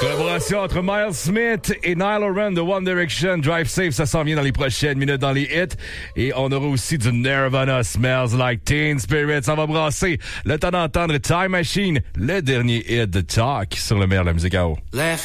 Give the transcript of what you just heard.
Collaboration entre Miles Smith et Niall Horan de One Direction. Drive Safe, ça s'en vient dans les prochaines minutes dans les hits. Et on aura aussi du Nirvana, Smells Like Teen Spirit. Ça va brasser. Le temps d'entendre Time Machine, le dernier hit de Talk sur le meilleur de la musique à eau.